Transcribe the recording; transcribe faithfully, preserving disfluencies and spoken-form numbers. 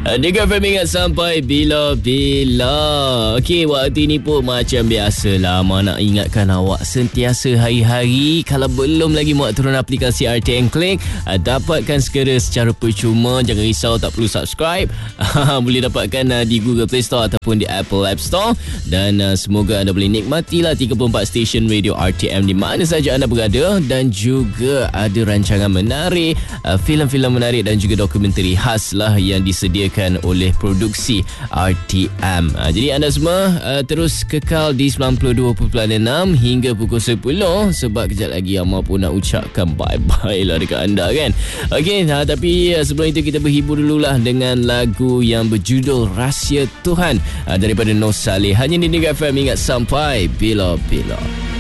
Dengar F M ingat sampai bila-bila. Okey, waktu ni pun macam biasalah, Mak nak ingatkan awak sentiasa hari-hari, kalau belum lagi muat turun aplikasi R T M Click, dapatkan segera secara percuma. Jangan risau, tak perlu subscribe. Boleh dapatkan di Google Play Store ataupun di Apple App Store. Dan uh, semoga anda boleh nikmatilah tiga puluh empat stesen radio R T M di mana saja anda berada. Dan juga ada rancangan menarik, uh, filem-filem menarik dan juga dokumentari khas lah yang disediakan oleh produksi R T M. Ha, jadi anda semua uh, terus kekal di sembilan puluh dua perpuluhan enam hingga pukul sepuluh, sebab kejap lagi Amal pun nak ucapkan bye-bye lah dekat anda kan. Okey, ha, tapi uh, sebelum itu kita berhibur dululah dengan lagu yang berjudul Rahsia Tuhan uh, daripada Noh Saleh. Hanya di Dengar F M ingat sampai bila-bila.